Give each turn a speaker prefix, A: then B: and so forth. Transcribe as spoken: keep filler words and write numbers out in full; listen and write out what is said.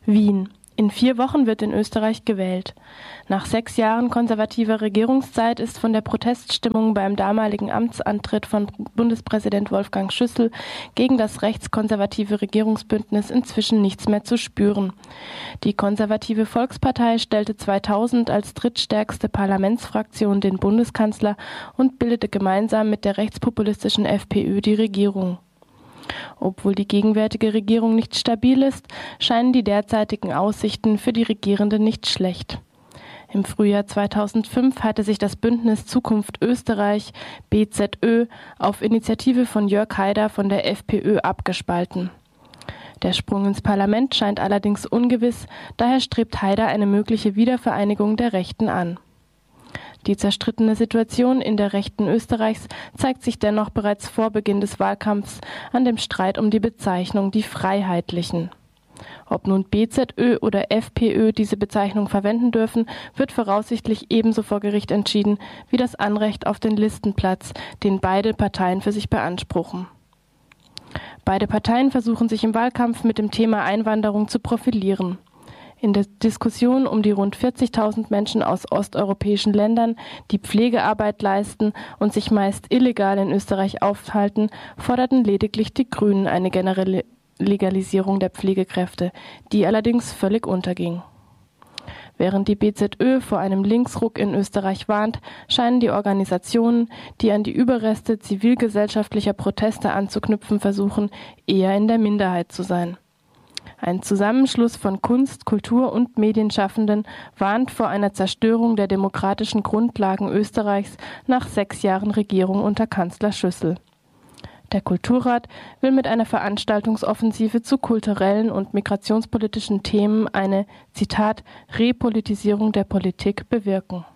A: Wien. In vier Wochen wird in Österreich gewählt. Nach sechs Jahren konservativer Regierungszeit ist von der Proteststimmung beim damaligen Amtsantritt von Bundespräsident Wolfgang Schüssel gegen das rechtskonservative Regierungsbündnis inzwischen nichts mehr zu spüren. Die konservative Volkspartei stellte zweitausend als drittstärkste Parlamentsfraktion den Bundeskanzler und bildete gemeinsam mit der rechtspopulistischen FPÖ die Regierung. Obwohl die gegenwärtige Regierung nicht stabil ist, scheinen die derzeitigen Aussichten für die Regierenden nicht schlecht. Im Frühjahr zweitausendfünf hatte sich das Bündnis Zukunft Österreich, B Z Ö, auf Initiative von Jörg Haider von der FPÖ abgespalten. Der Sprung ins Parlament scheint allerdings ungewiss, daher strebt Haider eine mögliche Wiedervereinigung der Rechten an. Die zerstrittene Situation in der Rechten Österreichs zeigt sich dennoch bereits vor Beginn des Wahlkampfs an dem Streit um die Bezeichnung die Freiheitlichen. Ob nun B Z Ö oder FPÖ diese Bezeichnung verwenden dürfen, wird voraussichtlich ebenso vor Gericht entschieden wie das Anrecht auf den Listenplatz, den beide Parteien für sich beanspruchen. Beide Parteien versuchen sich im Wahlkampf mit dem Thema Einwanderung zu profilieren. In der Diskussion um die rund vierzigtausend Menschen aus osteuropäischen Ländern, die Pflegearbeit leisten und sich meist illegal in Österreich aufhalten, forderten lediglich die Grünen eine generelle Legalisierung der Pflegekräfte, die allerdings völlig unterging. Während die B Z Ö vor einem Linksruck in Österreich warnt, scheinen die Organisationen, die an die Überreste zivilgesellschaftlicher Proteste anzuknüpfen versuchen, eher in der Minderheit zu sein. Ein Zusammenschluss von Kunst-, Kultur- und Medienschaffenden warnt vor einer Zerstörung der demokratischen Grundlagen Österreichs nach sechs Jahren Regierung unter Kanzler Schüssel. Der Kulturrat will mit einer Veranstaltungsoffensive zu kulturellen und migrationspolitischen Themen eine, Zitat, Repolitisierung der Politik bewirken.